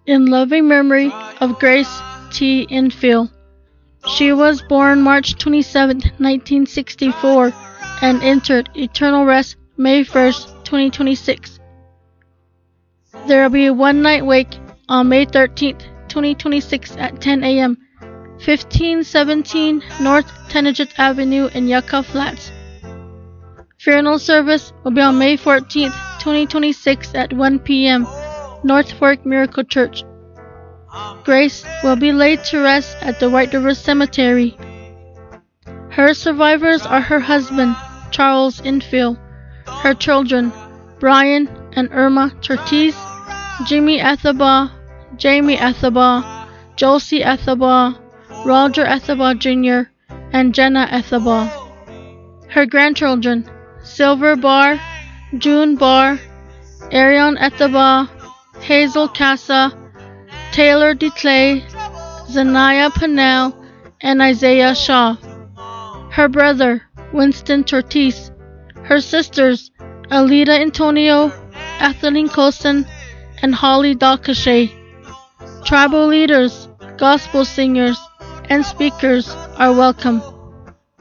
in loving memory of Grace T. Infill. She was born March 27, 1964, and entered eternal rest May 1st, 2026. There will be a one-night wake on May 13th, 2026 at 10 a.m., 1517 North Tenajit Avenue in Yucca Flats. Funeral service will be on May 14th, 2026 at 1 p.m., North Fork Miracle Church. Grace will be laid to rest at the White River Cemetery. Her survivors are her husband, Charles Infill, her children, Brian and Irma Tertiz, Jimmy Ethelbaugh, Jamie Ethelbaugh, Josie Ethelbaugh, Roger Ethelbaugh Jr., and Jenna Ethelbaugh. Her grandchildren, Silver Barr, June Barr, Arion Ethelbaugh, Hazel Casa, Taylor DeClay, Zanaya Pannell, and Isaiah Shaw. Her brother, Winston Tortis. Her sisters, Alita Antonio, Ethelene Coulson, and Holly Dalcachet. Tribal leaders, gospel singers, and speakers are welcome.